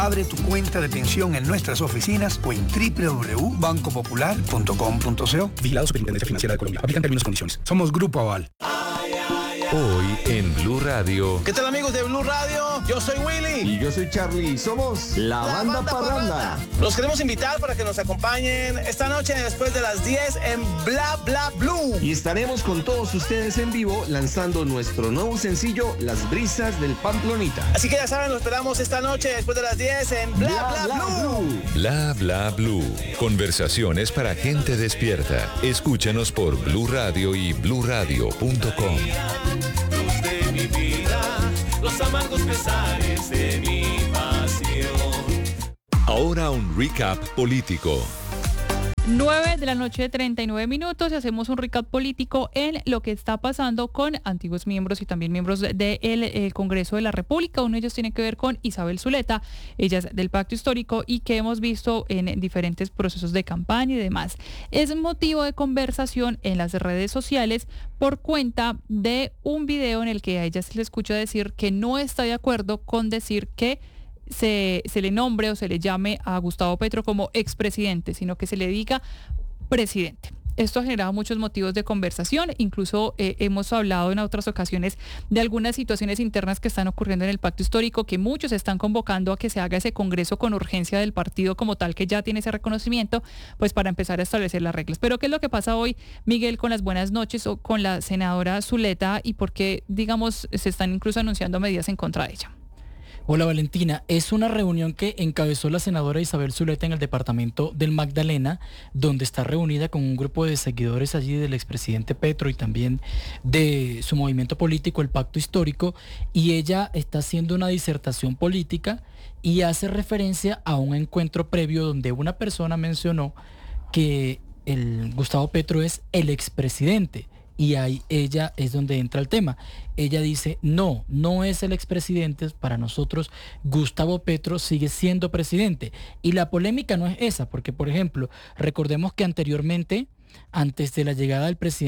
Abre tu cuenta de pensión en nuestras oficinas o en www.bancopopular.com.co. Vigilado Superintendencia Financiera de Colombia. Aplican términos y condiciones. Somos Grupo Aval. Hoy en Blue Radio. ¿Qué tal, amigos de Blue Radio? Yo soy Willy. Y yo soy Charlie. Somos la banda Parranda. Los queremos invitar para que nos acompañen esta noche después de las 10 en Bla Bla Blue. Y estaremos con todos ustedes en vivo lanzando nuestro nuevo sencillo, Las Brisas del Pamplonita. Así que ya saben, los esperamos esta noche después de las 10 en Bla Bla Blue. Bla Bla Blue. Conversaciones para gente despierta. Escúchanos por Blue Radio y bluradio.com. Luz de mi vida, los amargos pesares de mi pasión. Ahora un recap político. 9:39 y hacemos un recap político en lo que está pasando con antiguos miembros y también miembros del Congreso de la República. Uno de ellos tiene que ver con Isabel Zuleta, ella es del Pacto Histórico y que hemos visto en diferentes procesos de campaña y demás. Es motivo de conversación en las redes sociales por cuenta de un video en el que a ella se le escucha decir que no está de acuerdo con decir que se le nombre o se le llame a Gustavo Petro como expresidente, sino que se le diga presidente. Esto ha generado muchos motivos de conversación, incluso hemos hablado en otras ocasiones de algunas situaciones internas que están ocurriendo en el Pacto Histórico, que muchos están convocando a que se haga ese congreso con urgencia del partido como tal, que ya tiene ese reconocimiento, pues para empezar a establecer las reglas. Pero ¿qué es lo que pasa hoy, Miguel, con las buenas noches o con la senadora Zuleta y por qué, digamos, se están incluso anunciando medidas en contra de ella? Hola Valentina, es una reunión que encabezó la senadora Isabel Zuleta en el departamento del Magdalena, donde está reunida con un grupo de seguidores allí del expresidente Petro y también de su movimiento político, el Pacto Histórico, y ella está haciendo una disertación política y hace referencia a un encuentro previo donde una persona mencionó que el Gustavo Petro es el expresidente. Y ahí ella es donde entra el tema. Ella dice, no es el expresidente, para nosotros Gustavo Petro sigue siendo presidente. Y la polémica no es esa, porque por ejemplo, recordemos que anteriormente, antes de la llegada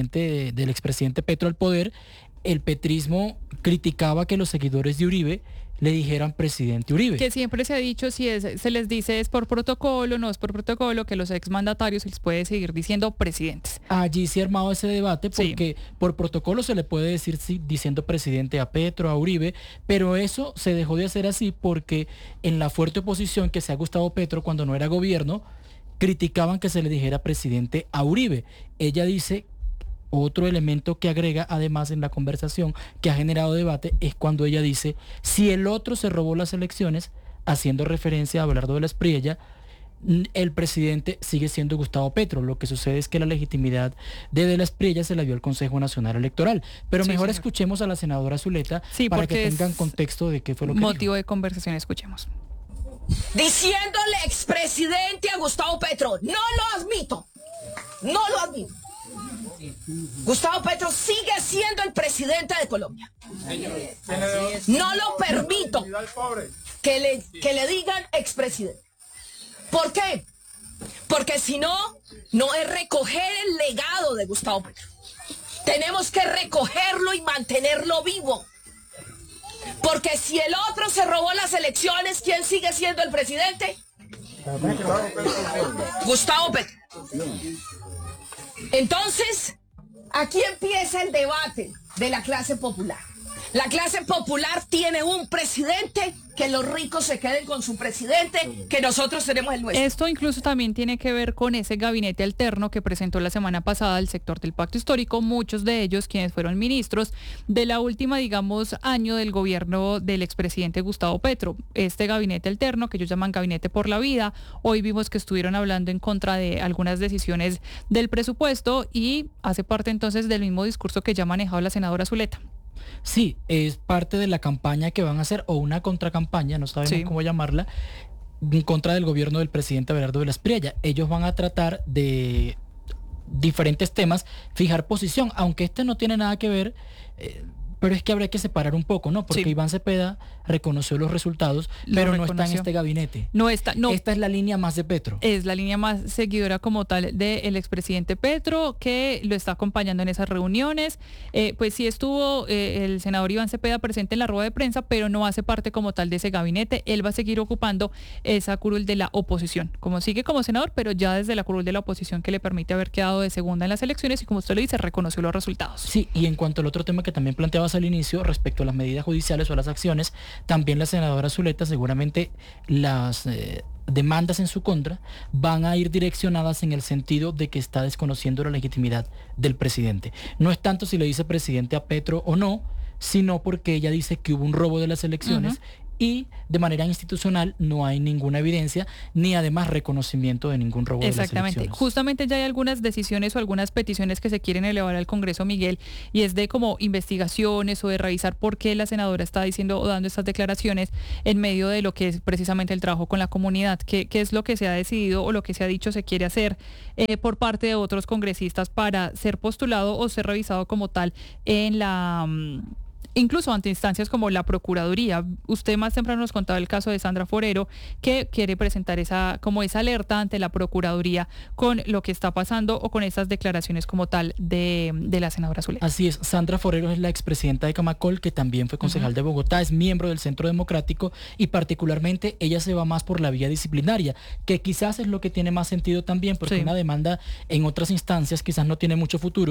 del expresidente Petro al poder, el petrismo criticaba que los seguidores de Uribe le dijeran presidente Uribe. Que siempre se ha dicho, se les dice es por protocolo, no es por protocolo, que los exmandatarios se les puede seguir diciendo presidentes. Allí se ha armado ese debate porque por protocolo se le puede decir diciendo presidente a Petro, a Uribe, pero eso se dejó de hacer así porque en la fuerte oposición que se ha Gustavo Petro cuando no era gobierno, criticaban que se le dijera presidente a Uribe. Ella dice, otro elemento que agrega además en la conversación que ha generado debate es cuando ella dice, si el otro se robó las elecciones, haciendo referencia a Abelardo de la Espriella, el presidente sigue siendo Gustavo Petro. Lo que sucede es que la legitimidad de la Espriella se la dio al Consejo Nacional Electoral. Pero sí, mejor escuchemos a la senadora Zuleta para que tengan contexto de qué fue lo que motivo dijo. De conversación, escuchemos. Diciéndole expresidente a Gustavo Petro, no lo admito. Gustavo Petro sigue siendo el presidente de Colombia. No lo permito que le digan expresidente. ¿Por qué? Porque si no es recoger el legado de Gustavo Petro. Tenemos que recogerlo y mantenerlo vivo. Porque si el otro se robó las elecciones, ¿quién sigue siendo el presidente? Gustavo Petro. Entonces, aquí empieza el debate de la clase popular. La clase popular tiene un presidente, que los ricos se queden con su presidente, que nosotros tenemos el nuestro. Esto incluso también tiene que ver con ese gabinete alterno que presentó la semana pasada el sector del Pacto Histórico, muchos de ellos quienes fueron ministros de la última, año del gobierno del expresidente Gustavo Petro. Este gabinete alterno, que ellos llaman Gabinete por la Vida, hoy vimos que estuvieron hablando en contra de algunas decisiones del presupuesto y hace parte entonces del mismo discurso que ya ha manejado la senadora Zuleta. Sí, es parte de la campaña que van a hacer, o una contracampaña, no sabemos cómo llamarla, en contra del gobierno del presidente Abelardo de la Espriella. Ellos van a tratar de diferentes temas, fijar posición, aunque este no tiene nada que ver, Pero es que habría que separar un poco, ¿no? Porque Sí. Iván Cepeda reconoció los resultados, pero no está en reconoció. este gabinete. No está, no. Esta es la línea más de Petro. Es la línea más seguidora como tal del expresidente Petro, que lo está acompañando en esas reuniones. Pues sí estuvo el senador Iván Cepeda presente en la rueda de prensa, pero no hace parte como tal de ese gabinete. Él va a seguir ocupando esa curul de la oposición. Como sigue como senador, pero ya desde la curul de la oposición que le permite haber quedado de segunda en las elecciones y, como usted lo dice, reconoció los resultados. Sí, y en cuanto al otro tema que también planteabas al inicio, respecto a las medidas judiciales o a las acciones, también la senadora Zuleta seguramente las demandas en su contra van a ir direccionadas en el sentido de que está desconociendo la legitimidad del presidente. No es tanto si le dice presidente a Petro o no, sino porque ella dice que hubo un robo de las elecciones y de manera institucional no hay ninguna evidencia ni además reconocimiento de ningún robo de las Exactamente. elecciones. Justamente ya hay algunas decisiones o algunas peticiones que se quieren elevar al Congreso, Miguel, y es de como investigaciones o de revisar por qué la senadora está diciendo o dando estas declaraciones en medio de lo que es precisamente el trabajo con la comunidad, qué es lo que se ha decidido o lo que se ha dicho se quiere hacer por parte de otros congresistas para ser postulado o ser revisado como tal en la... incluso ante instancias como la Procuraduría. Usted más temprano nos contaba el caso de Sandra Forero, que quiere presentar esa alerta ante la Procuraduría con lo que está pasando o con estas declaraciones como tal de la senadora Zuleta. Así es, Sandra Forero es la expresidenta de Camacol, que también fue concejal de Bogotá, es miembro del Centro Democrático y particularmente ella se va más por la vía disciplinaria, que quizás es lo que tiene más sentido también, porque Sí. una demanda en otras instancias quizás no tiene mucho futuro.